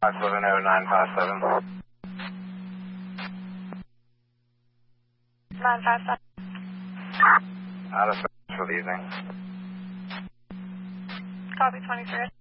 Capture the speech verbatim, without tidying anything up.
five seven zero nine five seven. nine five seven. Out of service for the evening. Copy twenty-three.